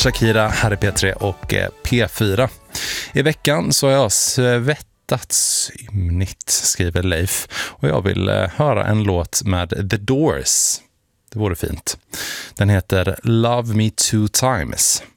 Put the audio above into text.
Shakira, här är P3 och P4. I veckan så har jag svettats ymnigt, skriver Leif. Och jag vill höra en låt med The Doors. Det vore fint. Den heter Love Me Two Times.